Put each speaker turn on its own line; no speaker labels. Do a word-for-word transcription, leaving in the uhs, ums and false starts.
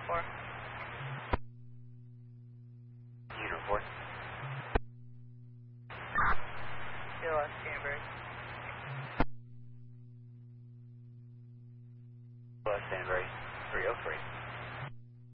four.
Uniform.
C L S Canterbury.
West Danbury, three oh three.